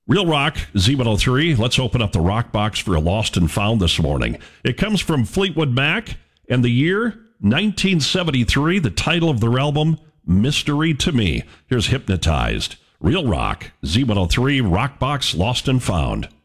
Real Rock Z103. Let's open up the rock box for a lost and found this morning. It comes from Fleetwood Mac and the year 1973. The title of their album, Mystery to Me. Here's Hypnotized. Real Rock Z103 rock box lost and found.